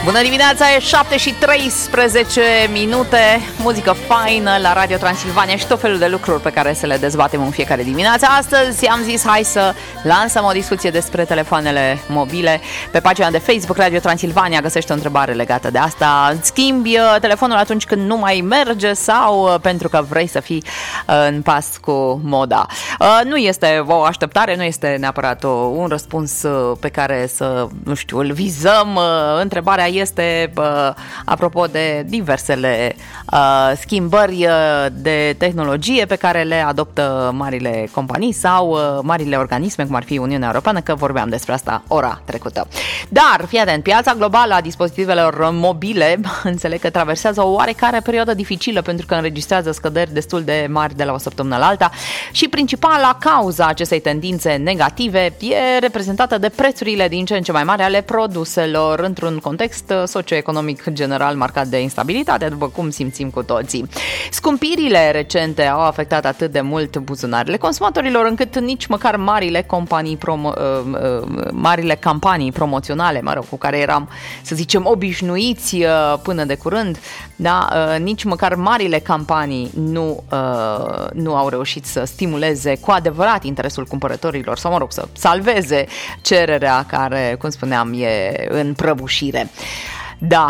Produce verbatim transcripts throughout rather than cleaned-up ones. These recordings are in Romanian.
Bună dimineața, e șapte și treisprezece minute, muzică faină la Radio Transilvania și tot felul de lucruri pe care să le dezbatem în fiecare dimineață. Astăzi am zis hai să lansăm o discuție despre telefoanele mobile. Pe pagina de Facebook Radio Transilvania găsești o întrebare legată de asta. Schimbi telefonul atunci când nu mai merge sau pentru că vrei să fii în pas cu moda? Nu este o așteptare, nu este neapărat un răspuns pe care să, nu știu, îl vizăm. Întrebarea este apropo de diversele uh, schimbări de tehnologie pe care le adoptă marile companii sau uh, marile organisme, cum ar fi Uniunea Europeană, că vorbeam despre asta ora trecută. Dar, fii atent, piața globală a dispozitivelor mobile înțeleg că traversează o oarecare perioadă dificilă pentru că înregistrează scăderi destul de mari de la o săptămână la alta și principala cauza acestei tendințe negative e reprezentată de prețurile din ce în ce mai mari ale produselor într-un context socioeconomic general marcat de instabilitate, după cum simțim cu toții. Scumpirile recente au afectat atât de mult buzunarele consumatorilor încât nici măcar marile companii promo, uh, uh, marile campanii promoționale, mă rog, cu care eram, să zicem, obișnuiți uh, până de curând, da, uh, nici măcar marile campanii nu, uh, nu au reușit să stimuleze cu adevărat interesul cumpărătorilor sau, mă rog, să salveze cererea care, cum spuneam, e în prăbușire. Da,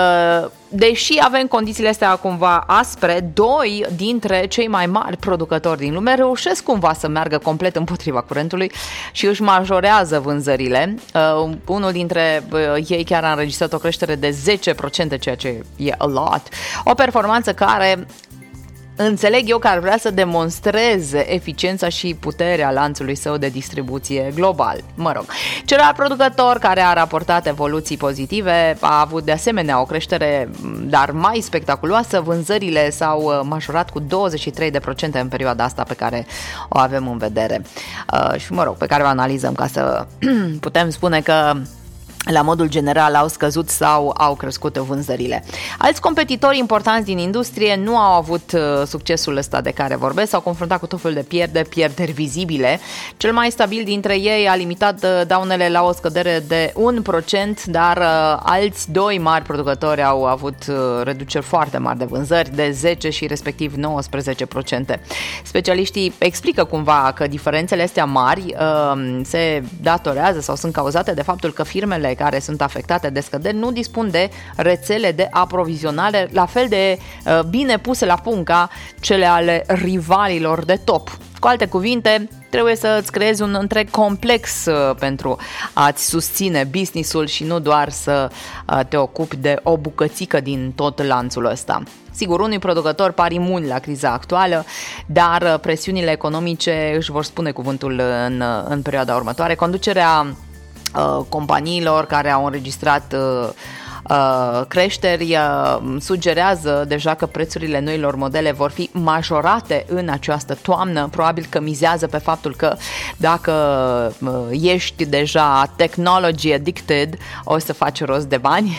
deși avem condițiile astea cumva aspre, doi dintre cei mai mari producători din lume reușesc cumva să meargă complet împotriva curentului și își majorează vânzările. Uh, unul dintre uh, ei chiar a înregistrat o creștere de zece la sută, ceea ce e a lot. O performanță care înțeleg eu că ar vrea să demonstreze eficiența și puterea lanțului său de distribuție global. Mă rog, celălalt producător care a raportat evoluții pozitive a avut de asemenea o creștere, dar mai spectaculoasă. Vânzările s-au majorat cu douăzeci și trei la sută în perioada asta pe care o avem în vedere. Uh, și mă rog, pe care o analizăm ca să putem spune că la modul general au scăzut sau au crescut vânzările. Alți competitori importanți din industrie nu au avut succesul ăsta de care vorbesc, s-au confruntat cu tot felul de pierderi, pierderi vizibile. Cel mai stabil dintre ei a limitat daunele la o scădere de un procent, dar alți doi mari producători au avut reduceri foarte mari de vânzări, de zece și respectiv nouăsprezece la sută. Specialiștii explică cumva că diferențele astea mari uh, se datorează sau sunt cauzate de faptul că firmele care sunt afectate de scăderi nu dispun de rețele de aprovizionare la fel de uh, bine puse la punct ca cele ale rivalilor de top. Cu alte cuvinte, trebuie să îți creezi un întreg complex uh, pentru a-ți susține business-ul și nu doar să uh, te ocupi de o bucățică din tot lanțul ăsta. Sigur, unui producător par imuni la criza actuală, dar presiunile economice își vor spune cuvântul în, în perioada următoare. Conducerea companiilor care au înregistrat uh, uh, creșteri uh, sugerează deja că prețurile noilor modele vor fi majorate în această toamnă. Probabil că mizează pe faptul că dacă uh, ești deja technology addicted, o să faci rost de bani.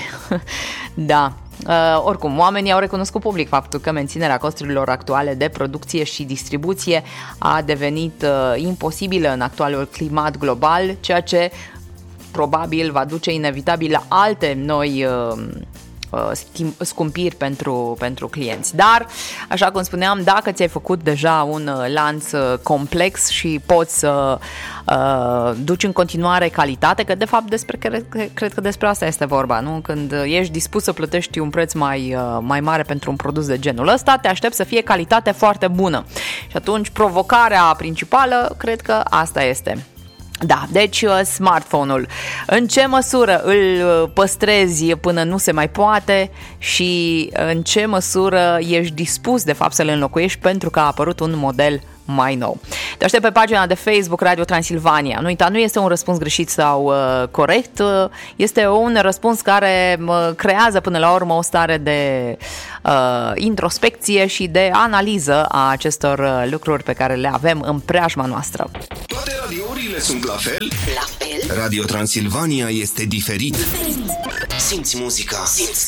Da. Uh, oricum, oamenii au recunoscut public faptul că menținerea costurilor actuale de producție și distribuție a devenit uh, imposibilă în actualul climat global, ceea ce probabil va duce inevitabil la alte noi uh, uh, scumpiri pentru, pentru clienți. Dar, așa cum spuneam, dacă ți-ai făcut deja un uh, lanț uh, complex și poți să uh, duci în continuare calitate, că de fapt despre, cred, cred că despre asta este vorba, nu? Când ești dispus să plătești un preț mai, uh, mai mare pentru un produs de genul ăsta, te aștepți să fie calitate foarte bună. Și atunci provocarea principală, cred că asta este. Da, deci smartphone-ul, în ce măsură îl păstrezi până nu se mai poate și în ce măsură ești dispus de fapt să-l înlocuiești pentru că a apărut un model mai nou. Te aștept pe pagina de Facebook Radio Transilvania. Nu uita, nu este un răspuns greșit sau uh, corect, uh, este un răspuns care uh, creează până la urmă o stare de uh, introspecție și de analiză a acestor uh, lucruri pe care le avem în preajma noastră. Toate radiourile sunt la fel? La fel? Radio Transilvania este diferit. Diferit. Simți muzica. Simți